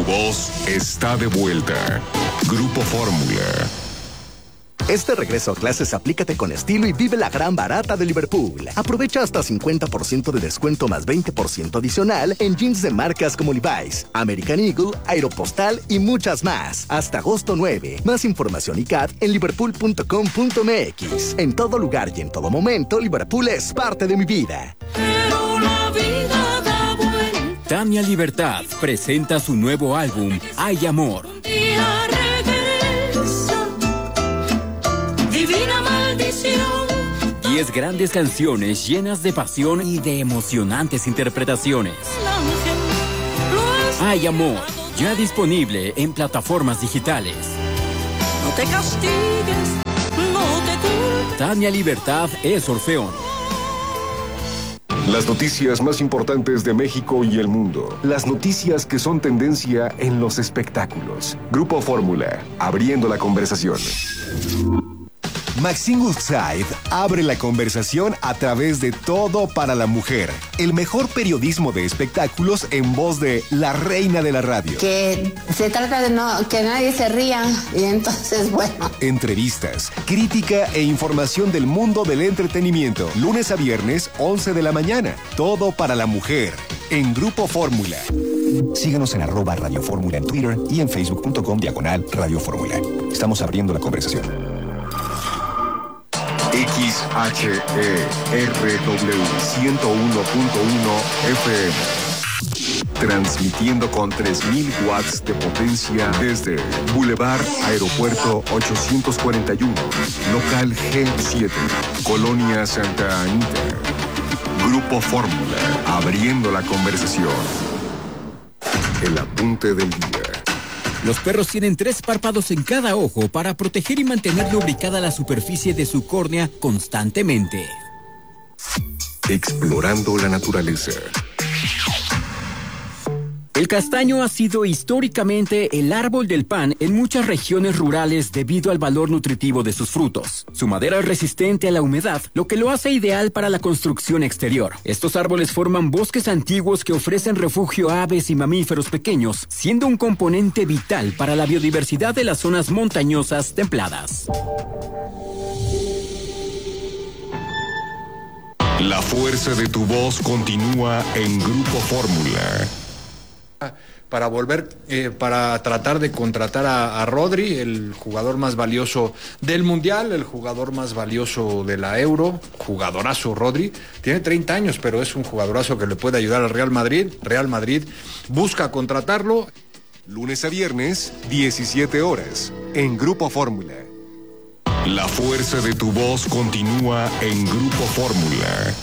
voz está de vuelta. Grupo Fórmula. Este regreso a clases aplícate con estilo y vive la gran barata de Liverpool. Aprovecha hasta 50% de descuento más 20% adicional en jeans de marcas como Levi's, American Eagle, Aeropostale y muchas más. Hasta agosto 9. Más información y CAT en liverpool.com.mx. En todo lugar y en todo momento, Liverpool es parte de mi vida. Pero la vida da vuelta. Tania Libertad presenta su nuevo álbum, Hay Amor. Un día regresa. Divina maldición. 10 grandes canciones llenas de pasión y de emocionantes interpretaciones. Hay Amor, ya disponible en plataformas digitales. No te castigues, no te culpes. Tania Libertad es Orfeón. Las noticias más importantes de México y el mundo. Las noticias que son tendencia en los espectáculos. Grupo Fórmula, abriendo la conversación. Maxine Woodside abre la conversación a través de Todo para la Mujer, el mejor periodismo de espectáculos en voz de la reina de la radio. Que se trata de que nadie se ría y entonces, bueno. Entrevistas, crítica e información del mundo del entretenimiento. Lunes a viernes, 11 de la mañana. Todo para la Mujer, en Grupo Fórmula. Síguenos en @Radio Fórmula en Twitter y en facebook.com/Radio Fórmula. Estamos abriendo la conversación. XHERW 101.1 FM. Transmitiendo con 3,000 watts de potencia desde Boulevard Aeropuerto 841, local G7, Colonia Santa Anita. Grupo Fórmula, abriendo la conversación. El apunte del día. Los perros tienen 3 párpados en cada ojo para proteger y mantener lubricada la superficie de su córnea constantemente. Explorando la naturaleza. El castaño ha sido históricamente el árbol del pan en muchas regiones rurales debido al valor nutritivo de sus frutos. Su madera es resistente a la humedad, lo que lo hace ideal para la construcción exterior. Estos árboles forman bosques antiguos que ofrecen refugio a aves y mamíferos pequeños, siendo un componente vital para la biodiversidad de las zonas montañosas templadas. La fuerza de tu voz continúa en Grupo Fórmula. Para para tratar de contratar a Rodri, el jugador más valioso del Mundial, el jugador más valioso de la Euro, jugadorazo Rodri, tiene 30 años, pero es un jugadorazo que le puede ayudar al Real Madrid. Real Madrid busca contratarlo. Lunes a viernes, 17 horas, en Grupo Fórmula. La fuerza de tu voz continúa en Grupo Fórmula.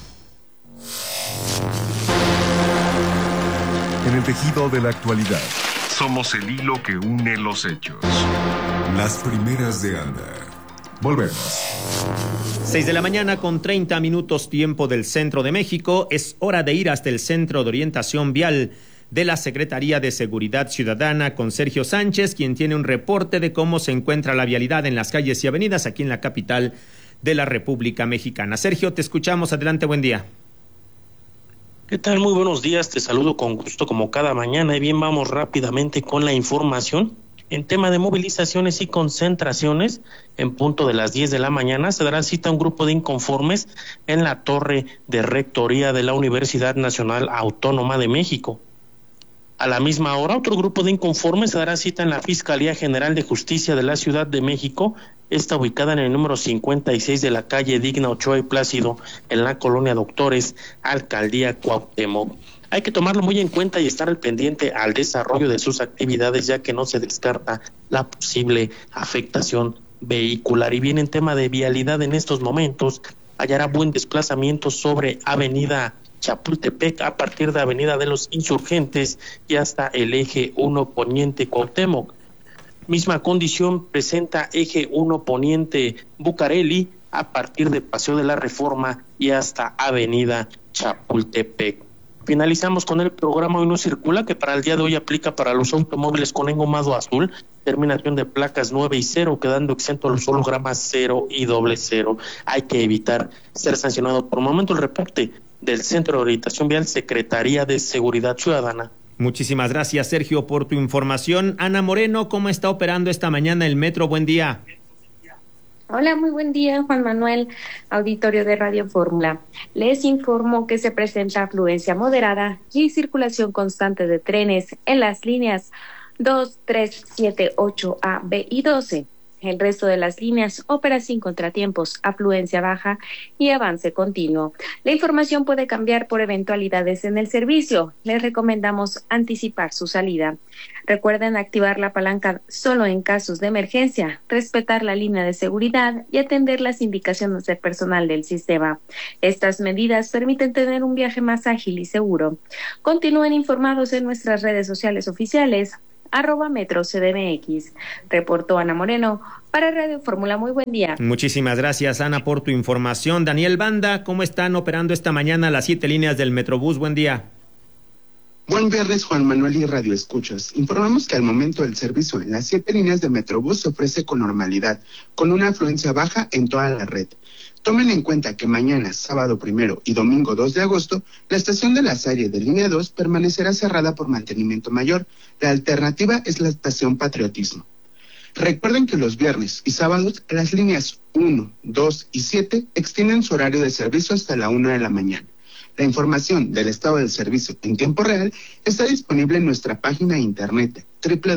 En el tejido de la actualidad. Somos el hilo que une los hechos. Las primeras de Anda. Volvemos. 6 de la mañana con 30 minutos tiempo del centro de México. Es hora de ir hasta el Centro de Orientación Vial de la Secretaría de Seguridad Ciudadana con Sergio Sánchez, quien tiene un reporte de cómo se encuentra la vialidad en las calles y avenidas aquí en la capital de la República Mexicana. Sergio, te escuchamos. Adelante, buen día. ¿Qué tal? Muy buenos días, te saludo con gusto como cada mañana y bien vamos rápidamente con la información. En tema de movilizaciones y concentraciones, en punto de las 10 de la mañana se dará cita a un grupo de inconformes en la torre de rectoría de la Universidad Nacional Autónoma de México. A la misma hora, otro grupo de inconformes se dará cita en la Fiscalía General de Justicia de la Ciudad de México, está ubicada en el número 56 de la calle Digna Ochoa y Plácido, en la colonia Doctores, Alcaldía Cuauhtémoc. Hay que tomarlo muy en cuenta y estar al pendiente al desarrollo de sus actividades, ya que no se descarta la posible afectación vehicular. Y bien, en tema de vialidad en estos momentos, hallará buen desplazamiento sobre Avenida Chapultepec a partir de Avenida de los Insurgentes y hasta el eje 1 Poniente Cuauhtémoc. Misma condición presenta eje 1 Poniente Bucareli a partir de Paseo de la Reforma y hasta Avenida Chapultepec. Finalizamos con el programa Hoy No Circula, que para el día de hoy aplica para los automóviles con engomado azul, terminación de placas 9 y 0, quedando exento los hologramas 0 y 00. Hay que evitar ser sancionado. Por el momento, el reporte del Centro de Orientación Vial, Secretaría de Seguridad Ciudadana. Muchísimas gracias, Sergio, por tu información. Ana Moreno, ¿cómo está operando esta mañana el metro? Buen día. Hola, muy buen día, Juan Manuel, auditorio de Radio Fórmula. Les informo que se presenta afluencia moderada y circulación constante de trenes en las líneas 2, 3, 7, 8, A, B y 12. El resto de las líneas opera sin contratiempos, afluencia baja y avance continuo. La información puede cambiar por eventualidades en el servicio. Les recomendamos anticipar su salida. Recuerden activar la palanca solo en casos de emergencia, respetar la línea de seguridad y atender las indicaciones del personal del sistema. Estas medidas permiten tener un viaje más ágil y seguro. Continúen informados en nuestras redes sociales oficiales, @MetroCDMX. Reportó Ana Moreno para Radio Fórmula. Muy buen día. Muchísimas gracias, Ana, por tu información. Daniel Banda, ¿cómo están operando esta mañana las 7 líneas del Metrobús? Buen día. Buen viernes, Juan Manuel y Radio Escuchas. Informamos que al momento del servicio en las 7 líneas de Metrobús se ofrece con normalidad, con una afluencia baja en toda la red. Tomen en cuenta que mañana, sábado 1 y domingo 2 de agosto, la estación de La Salle de línea 2 permanecerá cerrada por mantenimiento mayor. La alternativa es la estación Patriotismo. Recuerden que los viernes y sábados las líneas 1, 2 y 7 extienden su horario de servicio hasta la 1 de la mañana. La información del estado del servicio en tiempo real está disponible en nuestra página de internet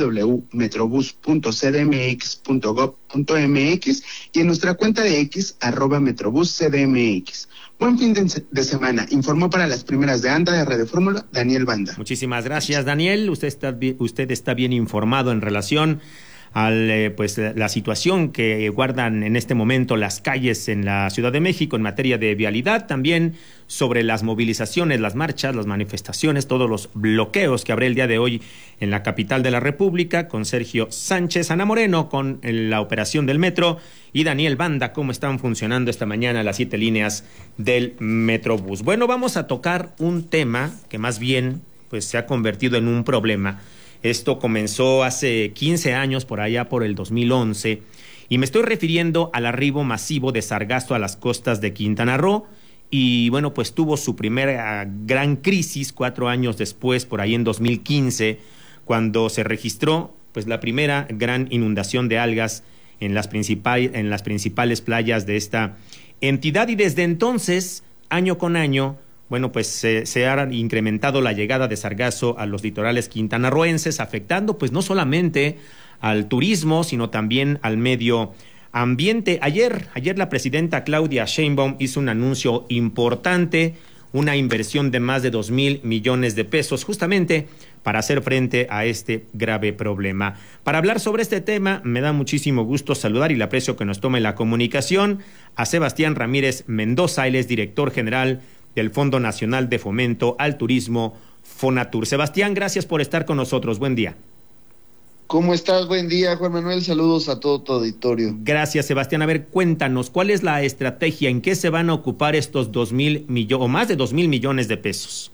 www.metrobus.cdmx.gov.mx y en nuestra cuenta de X @MetrobusCDMX. Buen fin de semana. Informó para las primeras de ANDA de Radio Fórmula, Daniel Banda. Muchísimas gracias, Daniel. Usted está bien informado en relación al la situación que guardan en este momento las calles en la Ciudad de México en materia de vialidad, también sobre las movilizaciones, las marchas, las manifestaciones, todos los bloqueos que habrá el día de hoy en la capital de la República, con Sergio Sánchez. Ana Moreno con la operación del metro y Daniel Banda, cómo están funcionando esta mañana las 7 líneas del Metrobús. Bueno, vamos a tocar un tema que más bien pues se ha convertido en un problema. Esto comenzó hace 15 años, por allá por el 2011, y me estoy refiriendo al arribo masivo de sargazo a las costas de Quintana Roo, y bueno, pues tuvo su primera gran crisis 4 años después, por ahí en 2015, cuando se registró pues la primera gran inundación de algas en las principales playas de esta entidad, y desde entonces, año con año, bueno, pues se ha incrementado la llegada de sargazo a los litorales quintanarroenses, afectando pues no solamente al turismo, sino también al medio ambiente. Ayer la presidenta Claudia Sheinbaum hizo un anuncio importante, una inversión de más de 2,000 millones de pesos, justamente para hacer frente a este grave problema. Para hablar sobre este tema, me da muchísimo gusto saludar y le aprecio que nos tome la comunicación a Sebastián Ramírez Mendoza. Él es director general del Fondo Nacional de Fomento al Turismo, Fonatur. Sebastián, gracias por estar con nosotros. Buen día. ¿Cómo estás? Buen día, Juan Manuel. Saludos a todo tu auditorio. Gracias, Sebastián. A ver, cuéntanos, ¿cuál es la estrategia? ¿En qué se van a ocupar estos 2,000 millones o más de 2,000 millones de pesos?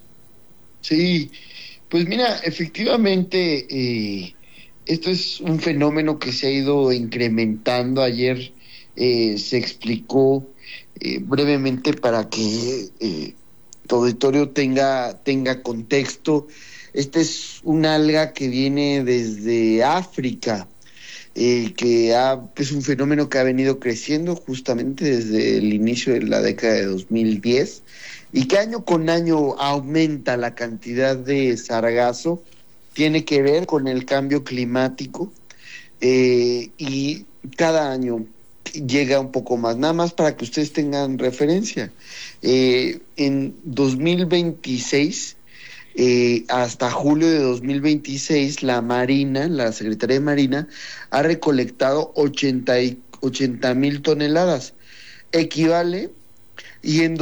Sí, pues mira, efectivamente, esto es un fenómeno que se ha ido incrementando. Ayer se explicó brevemente para que tu auditorio tenga contexto. Este es un alga que viene desde África, es un fenómeno que ha venido creciendo justamente desde el inicio de la década de 2010 y que año con año aumenta la cantidad de sargazo. Tiene que ver con el cambio climático y cada año llega un poco más, nada más para que ustedes tengan referencia. En 2026, hasta julio de 2026, la Secretaría de Marina ha recolectado 80,000 toneladas. Equivale, y en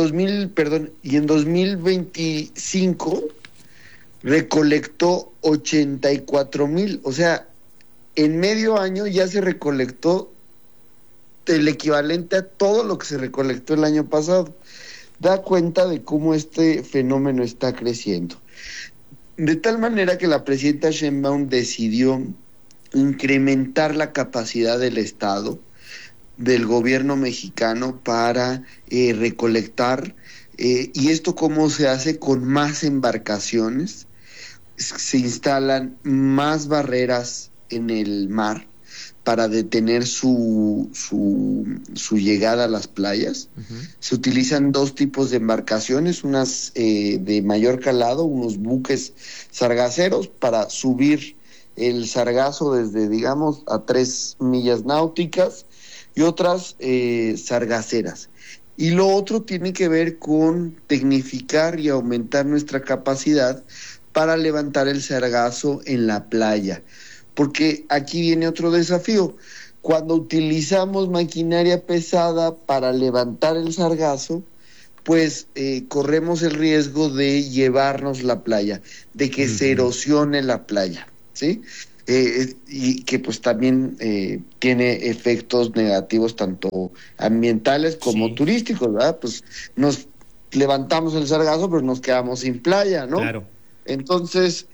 2025 recolectó 84,000. O sea, en medio año ya se recolectó el equivalente a todo lo que se recolectó el año pasado. Da cuenta de cómo este fenómeno está creciendo. De tal manera que la presidenta Sheinbaum decidió incrementar la capacidad del Estado, del gobierno mexicano, para recolectar, y esto cómo se hace, con más embarcaciones, se instalan más barreras en el mar para detener su llegada a las playas. Se utilizan dos tipos de embarcaciones, unas de mayor calado, unos buques sargaceros para subir el sargazo desde, digamos, a 3 millas náuticas, y otras sargaceras. Y lo otro tiene que ver con tecnificar y aumentar nuestra capacidad para levantar el sargazo en la playa. Porque aquí viene otro desafío. Cuando utilizamos maquinaria pesada para levantar el sargazo, pues corremos el riesgo de llevarnos la playa, de que se erosione la playa, ¿sí? Y que pues también tiene efectos negativos tanto ambientales como turísticos, ¿verdad? Pues nos levantamos el sargazo, pero nos quedamos sin playa, ¿no? Claro. Entonces,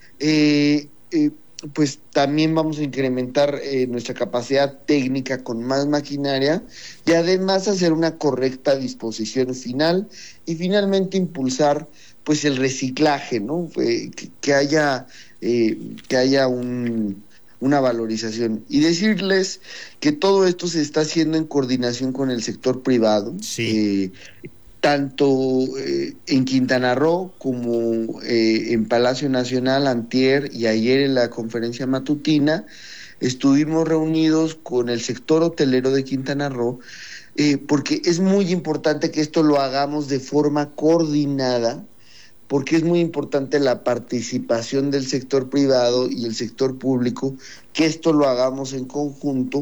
pues también vamos a incrementar nuestra capacidad técnica con más maquinaria y además hacer una correcta disposición final y finalmente impulsar pues el reciclaje, ¿no? Que haya una valorización, y decirles que todo esto se está haciendo en coordinación con el sector privado. Tanto en Quintana Roo como en Palacio Nacional, antier y ayer en la conferencia matutina, estuvimos reunidos con el sector hotelero de Quintana Roo, porque es muy importante que esto lo hagamos de forma coordinada, porque es muy importante la participación del sector privado y el sector público, que esto lo hagamos en conjunto.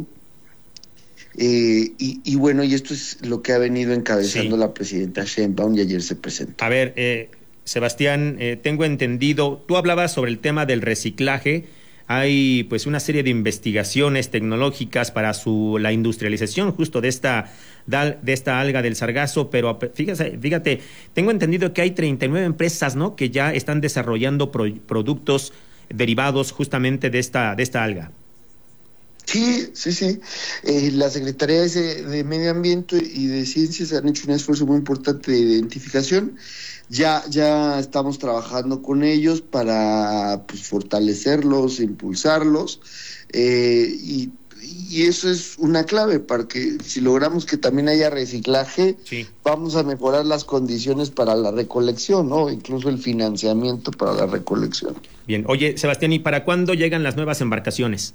Y bueno, y esto es lo que ha venido encabezando la presidenta Sheinbaum, y ayer se presentó. A ver, Sebastián, tengo entendido, tú hablabas sobre el tema del reciclaje. Hay pues una serie de investigaciones tecnológicas para la industrialización justo de esta alga del sargazo, pero fíjate, tengo entendido que hay 39 empresas, ¿no?, que ya están desarrollando productos derivados justamente de esta alga. Sí. La Secretaría de Medio Ambiente y de Ciencias han hecho un esfuerzo muy importante de identificación. Ya estamos trabajando con ellos para pues fortalecerlos, impulsarlos, y eso es una clave para que si logramos que también haya reciclaje, vamos a mejorar las condiciones para la recolección, ¿no? Incluso el financiamiento para la recolección. Bien, oye, Sebastián, ¿y para cuándo llegan las nuevas embarcaciones?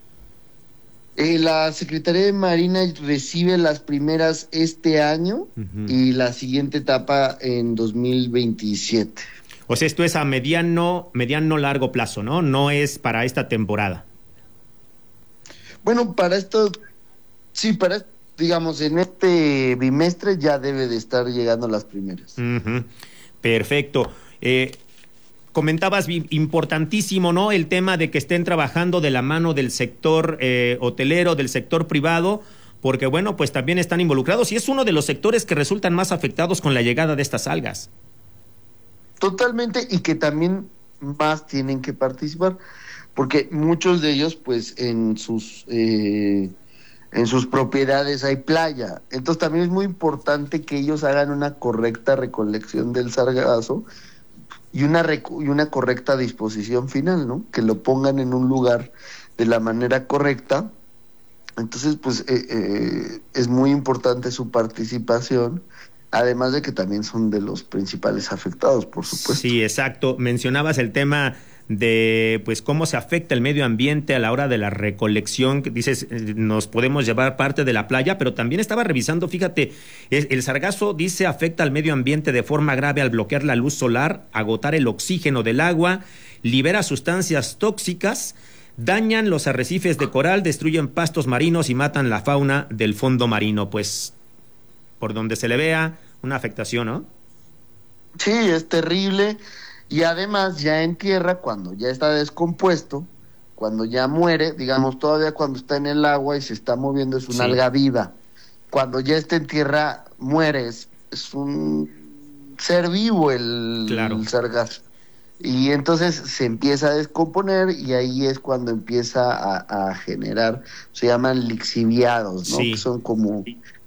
La Secretaría de Marina recibe las primeras este año y la siguiente etapa en 2027. O sea, esto es a mediano largo plazo, ¿no? No es para esta temporada. Bueno, para esto, sí, digamos, en este bimestre ya debe de estar llegando las primeras. Perfecto. Comentabas importantísimo, ¿no?, el tema de que estén trabajando de la mano del sector hotelero, del sector privado, porque bueno, pues también están involucrados y es uno de los sectores que resultan más afectados con la llegada de estas algas. Totalmente, y que también más tienen que participar, porque muchos de ellos pues en sus propiedades hay playa, entonces también es muy importante que ellos hagan una correcta recolección del sargazo y una correcta disposición final, ¿no? Que lo pongan en un lugar de la manera correcta. Entonces, pues es muy importante su participación, además de que también son de los principales afectados, por supuesto. Sí, exacto. Mencionabas el tema de pues cómo se afecta el medio ambiente a la hora de la recolección. Dices, nos podemos llevar parte de la playa, pero también estaba revisando, fíjate, el sargazo, dice, afecta al medio ambiente de forma grave al bloquear la luz solar, agotar el oxígeno del agua, libera sustancias tóxicas, dañan los arrecifes de coral, destruyen pastos marinos y matan la fauna del fondo marino. Pues, por donde se le vea, una afectación, ¿no? Sí, es terrible. Y además ya en tierra, cuando ya está descompuesto, cuando ya muere, digamos, todavía cuando está en el agua y se está moviendo es una alga viva. Cuando ya está en tierra, muere, es un ser vivo el sargazo. Y entonces se empieza a descomponer y ahí es cuando empieza a generar, se llaman lixiviados, ¿no? Que son como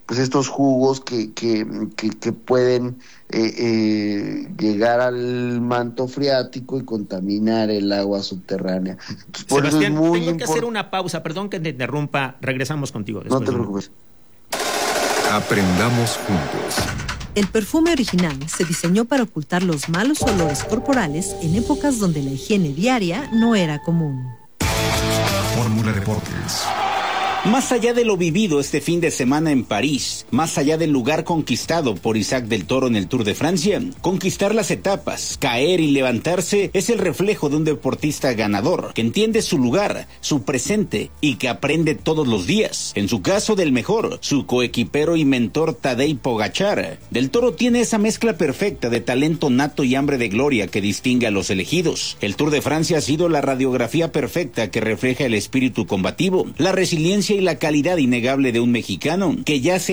pues estos jugos que pueden llegar al manto freático y contaminar el agua subterránea. Entonces, por Sebastián, eso es muy tengo que hacer una pausa, perdón que te interrumpa, regresamos contigo después. No te preocupes. Aprendamos juntos. El perfume original se diseñó para ocultar los malos olores corporales en épocas donde la higiene diaria no era común. Fórmula Deportes. Más allá de lo vivido este fin de semana en París, más allá del lugar conquistado por Isaac del Toro en el Tour de Francia, conquistar las etapas, caer y levantarse es el reflejo de un deportista ganador, que entiende su lugar, su presente y que aprende todos los días. En su caso, del mejor, su coequipero y mentor Tadej Pogačar. Del Toro tiene esa mezcla perfecta de talento nato y hambre de gloria que distingue a los elegidos. El Tour de Francia ha sido la radiografía perfecta que refleja el espíritu combativo, la resiliencia y la calidad innegable de un mexicano que ya se